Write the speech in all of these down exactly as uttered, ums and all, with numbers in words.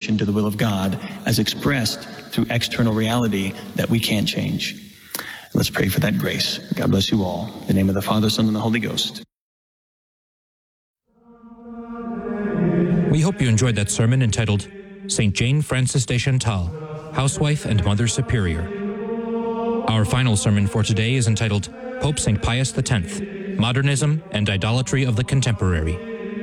submission to the will of God as expressed through external reality that we can't change. Let's pray for that grace. God bless you all. In the name of the Father, Son, and the Holy Ghost. We hope you enjoyed that sermon entitled Saint Jane Frances de Chantal, Housewife and Mother Superior. Our final sermon for today is entitled Pope Saint Pius the tenth, Modernism and Idolatry of the Contemporary.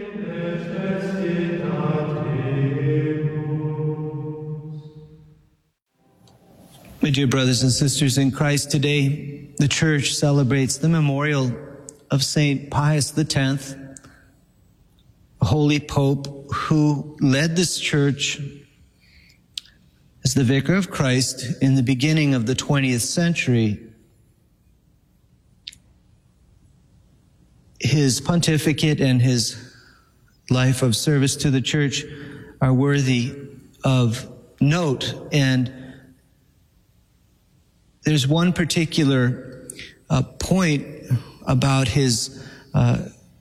My dear brothers and sisters in Christ, today the Church celebrates the memorial of Saint Pius the tenth, a holy Pope who led this Church as the Vicar of Christ in the beginning of the twentieth century. His pontificate and his life of service to the Church are worthy of note, and there's one particular uh, point about his uh,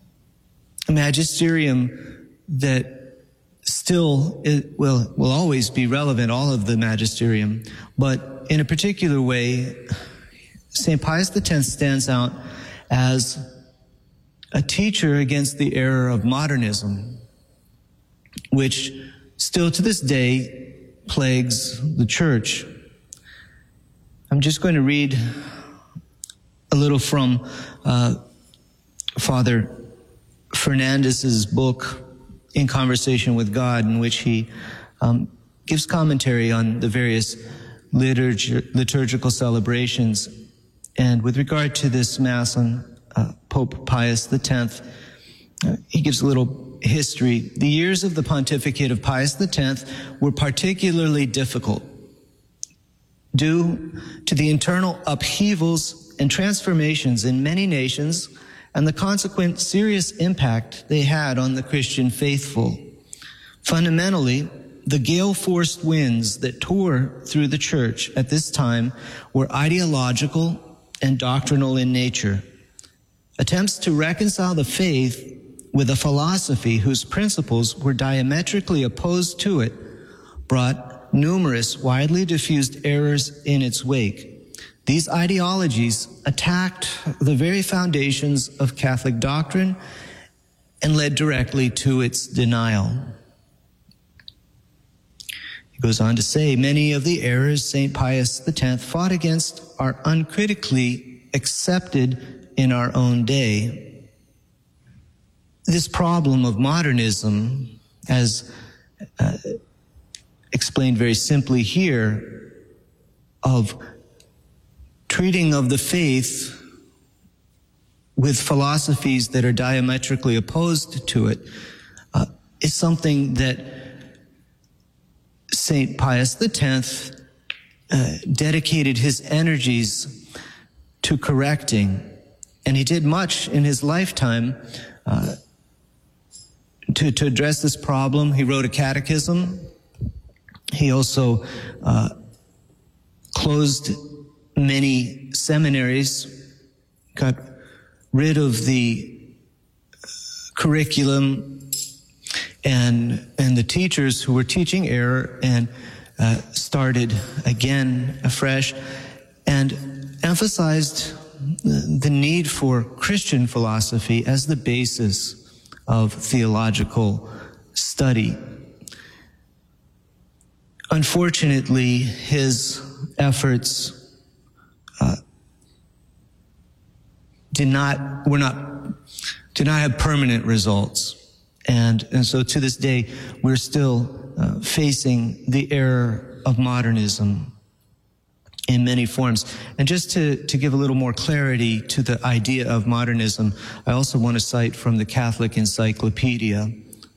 magisterium that still it will, will always be relevant, all of the magisterium, but in a particular way, Saint Pius the tenth stands out as a teacher against the error of modernism, which still to this day plagues the Church. I'm just going to read a little from uh, Father Fernandez's book, In Conversation with God, in which he um, gives commentary on the various liturg- liturgical celebrations. And with regard to this Mass on uh, Pope Pius the tenth, uh, he gives a little history. The years of the pontificate of Pius the tenth were particularly difficult, due to the internal upheavals and transformations in many nations and the consequent serious impact they had on the Christian faithful. Fundamentally, the gale-forced winds that tore through the Church at this time were ideological and doctrinal in nature. Attempts to reconcile the faith with a philosophy whose principles were diametrically opposed to it brought numerous widely diffused errors in its wake. These ideologies attacked the very foundations of Catholic doctrine and led directly to its denial. He goes on to say, many of the errors Saint Pius the tenth fought against are uncritically accepted in our own day. This problem of modernism, as uh, explained very simply here, of treating of the faith with philosophies that are diametrically opposed to it, uh, is something that Saint Pius the tenth uh, dedicated his energies to correcting, and he did much in his lifetime uh, to, to address this problem. He wrote a catechism. He also uh, closed many seminaries, got rid of the curriculum and and the teachers who were teaching error, and uh, started again afresh, and emphasized the need for Christian philosophy as the basis of theological study. Unfortunately, his efforts uh, did not were not did not have permanent results, and and so to this day we're still uh, facing the error of modernism in many forms. And just to to give a little more clarity to the idea of modernism, I also want to cite from the Catholic Encyclopedia.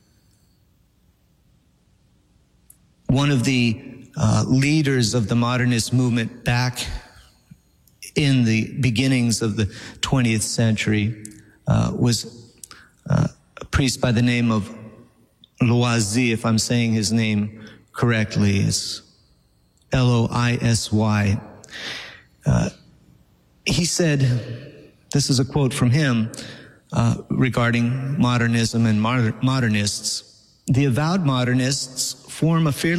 One of the uh, leaders of the modernist movement back in the beginnings of the twentieth century uh, was uh, a priest by the name of Loisy, if I'm saying his name correctly. It's L O I S Y. Uh, he said, this is a quote from him uh, regarding modernism and moder- modernists, the avowed modernists form a fairly